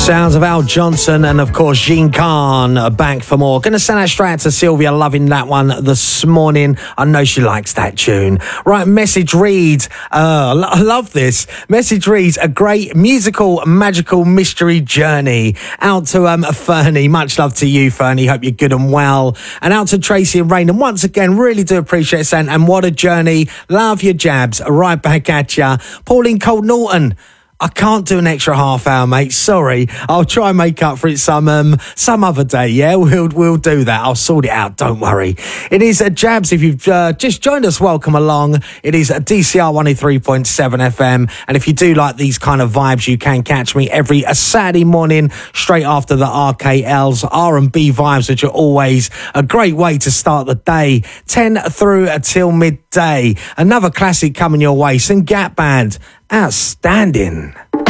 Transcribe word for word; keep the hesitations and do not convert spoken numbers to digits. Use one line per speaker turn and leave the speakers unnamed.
Sounds of Al Johnson and, of course, Jean Khan are back for more. Going to send that straight out to Sylvia, loving that one this morning. I know she likes that tune. Right, message reads, uh, I love this. Message reads, a great musical, magical mystery journey. Out to um, Fernie. Much love to you, Fernie. Hope you're good and well. And out to Tracy and Rain. And once again, really do appreciate it, saying, and what a journey. Love your jabs. Right back at ya. Pauline Cold Norton. I can't do an extra half hour, mate. Sorry. I'll try and make up for it some um, some other day, yeah? We'll we'll do that. I'll sort it out. Don't worry. It is uh, Jabs. If you've uh, just joined us, welcome along. It is a D C R one oh three point seven F M. And if you do like these kind of vibes, you can catch me every a Saturday morning straight after the R K L's R and B vibes, which are always a great way to start the day. ten through till midday. Another classic coming your way. Some Gap Band. Outstanding.